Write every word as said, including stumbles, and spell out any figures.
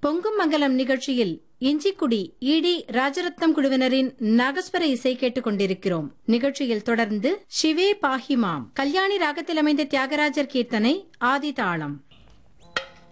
பொங்கும் மங்கலம் நிகழ்ச்சியில் இஞ்சிக்குடி ஈடி ராஜரத்னம் குழுவினரின் நாகஸ்வர இசை கேட்டுக் கொண்டிருக்கிறோம். நிகழ்ச்சியில் தொடர்ந்து சிவே பாஹிமாம் கல்யாணி ராகத்தில் அமைந்த தியாகராஜர் கீர்த்தனை ஆதி தாளம்.